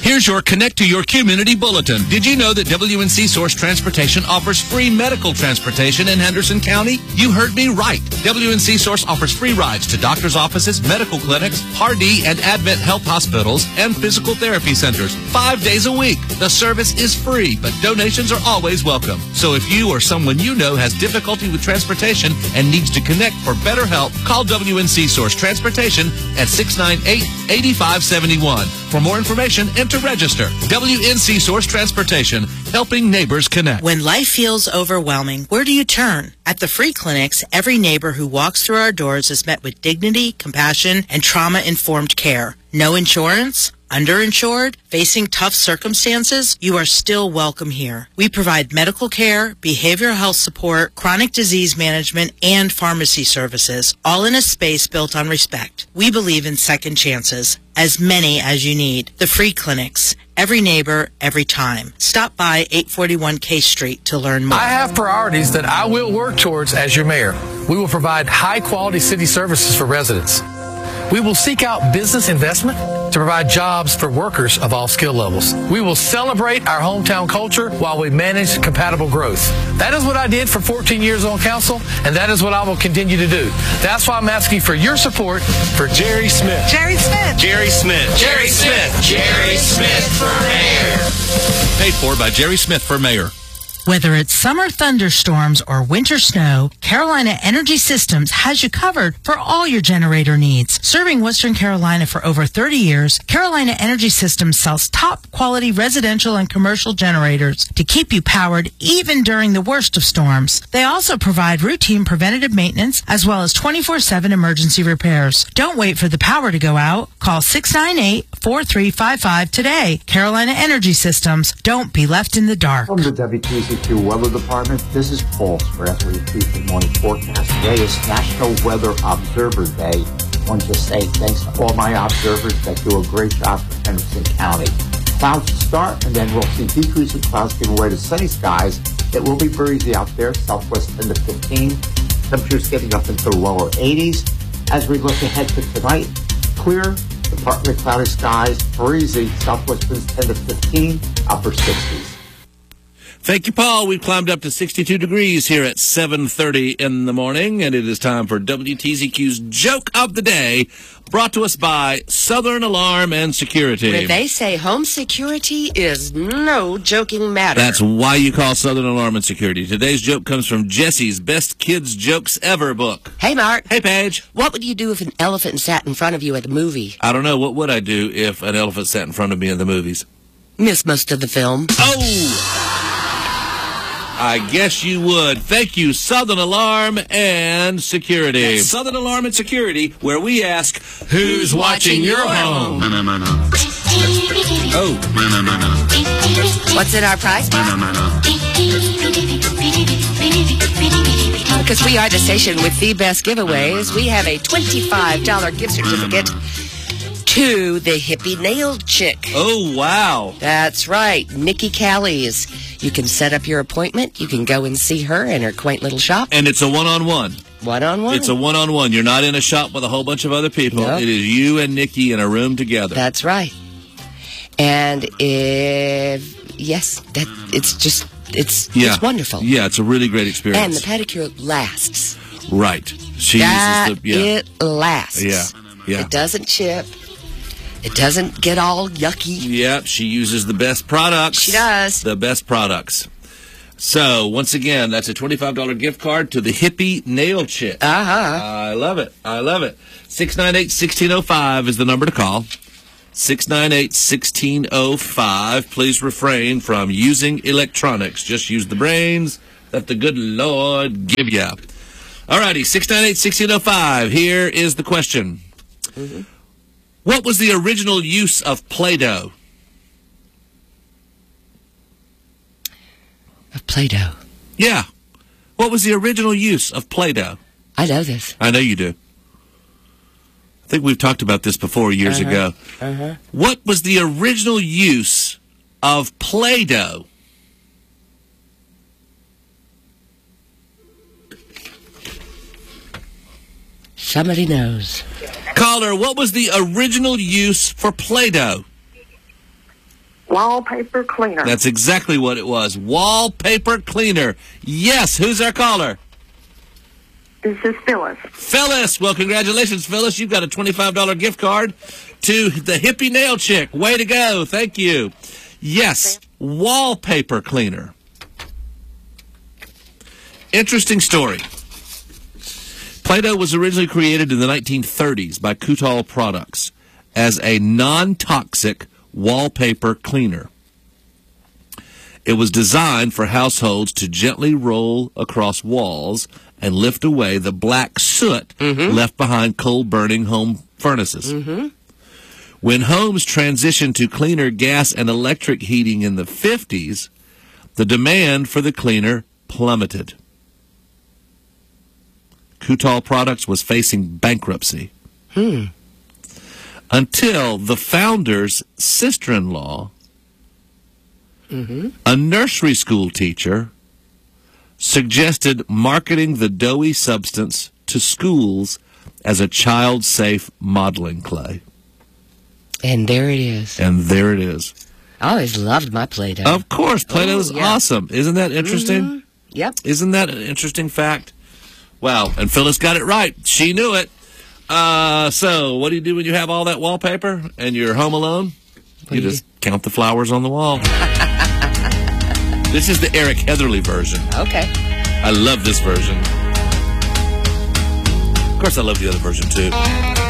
Here's your Connect to Your Community Bulletin. Did you know that WNC Source Transportation offers free medical transportation in Henderson County? You heard me right. WNC Source offers free rides to doctors' offices, medical clinics, Pardee and Advent Health hospitals, and physical therapy centers 5 days a week. The service is free, but donations are always welcome. So if you or someone you know has difficulty with transportation and needs to connect for better help, call WNC Source Transportation at 698-8571. For more information and to register, WNC Source Transportation, helping neighbors connect. When life feels overwhelming, where do you turn? At the free clinics, every neighbor who walks through our doors is met with dignity, compassion, and trauma-informed care. No insurance? Underinsured? Facing tough circumstances? You are still welcome here. We provide medical care, behavioral health support, chronic disease management, and pharmacy services, all in a space built on respect. We believe in second chances, as many as you need. The free clinics. Every neighbor, every time. Stop by 841 K Street to learn more. I have priorities that I will work towards as your mayor. We will provide high-quality city services for residents. We will seek out business investment to provide jobs for workers of all skill levels. We will celebrate our hometown culture while we manage compatible growth. That is what I did for 14 years on council, and that is what I will continue to do. That's why I'm asking for your support for Jerry Smith. Jerry Smith. Jerry Smith. Jerry Smith. Jerry Smith for mayor. Paid for by Jerry Smith for mayor. Whether it's summer thunderstorms or winter snow, Carolina Energy Systems has you covered for all your generator needs. Serving Western Carolina for over 30 years, Carolina Energy Systems sells top-quality residential and commercial generators to keep you powered even during the worst of storms. They also provide routine preventative maintenance as well as 24/7 emergency repairs. Don't wait for the power to go out. Call 698-4355 today. Carolina Energy Systems. Don't be left in the dark. From the WTCQ Weather Department, this is Paul Spresley, Tuesday morning forecast. Today is National Weather Observer Day. I want to say thanks to all my observers that do a great job for Henderson County. Clouds to start, and then we'll see decreasing clouds giving way to sunny skies. It will be breezy out there, southwest 10 to 15. Temperatures getting up into the lower 80s. As we look ahead to tonight, clear, partly cloudy skies, breezy, southwest winds 10 to 15, upper 60s. Thank you, Paul. We've climbed up to 62 degrees here at 7:30 in the morning, and it is time for WTZQ's Joke of the Day, brought to us by Southern Alarm and Security. Where they say home security is no joking matter. That's why you call Southern Alarm and Security. Today's joke comes from Jesse's Best Kids Jokes Ever book. Hey, Mark. Hey, Paige. What would you do if an elephant sat in front of you at a movie? I don't know. What would I do if an elephant sat in front of me in the movies? Miss most of the film. Oh! I guess you would. Thank you, Southern Alarm and Security. That's Southern Alarm and Security, where we ask, who's watching your home? Oh. What's in our prize box? Because we are the station with the best giveaways, we have a $25 gift certificate to the Hippie Nail Chick. Oh, wow. That's right, Nikki Callies. You can set up your appointment. You can go and see her in her quaint little shop. And it's a one-on-one. One-on-one. It's a one-on-one. You're not in a shop with a whole bunch of other people. Nope. It is you and Nikki in a room together. That's right. And it's wonderful. Yeah, it's a really great experience. And the pedicure lasts. Right. She uses it lasts. Yeah. It doesn't chip. It doesn't get all yucky. Yep, she uses the best products. She does. The best products. So, once again, that's a $25 gift card to the Hippie Nail Chick. I love it. I love it. 698-1605 is the number to call. 698-1605. Please refrain from using electronics. Just use the brains that the good Lord give you. All righty, 698-1605. Here is the question. Mm-hmm. What was the original use of Play-Doh? Of Play-Doh? Yeah. What was the original use of Play-Doh? I know this. I know you do. I think we've talked about this before years ago. What was the original use of Play-Doh? Somebody knows. Caller, what was the original use for Play-Doh? Wallpaper cleaner. That's exactly what it was. Wallpaper cleaner. Yes, who's our caller? This is Phyllis. Phyllis. Well, congratulations, Phyllis. You've got a $25 gift card to the Hippie Nail Chick. Way to go. Thank you. Yes, wallpaper cleaner. Interesting story. Play-Doh was originally created in the 1930s by Kutal Products as a non-toxic wallpaper cleaner. It was designed for households to gently roll across walls and lift away the black soot left behind coal-burning home furnaces. When homes transitioned to cleaner gas and electric heating in the 50s, the demand for the cleaner plummeted. Kutal Products was facing bankruptcy. Until the founder's sister-in-law, a nursery school teacher, suggested marketing the doughy substance to schools as a child-safe modeling clay. And there it is. And there it is. I always loved my Play-Doh. Of course, Play-Doh is awesome. Isn't that interesting? Yep. Isn't that an interesting fact? Wow, and Phyllis got it right. She knew it. So, what do you do when you have all that wallpaper and you're home alone? You just count the flowers on the wall. This is the Eric Heatherly version. Okay. I love this version. Of course, I love the other version, too.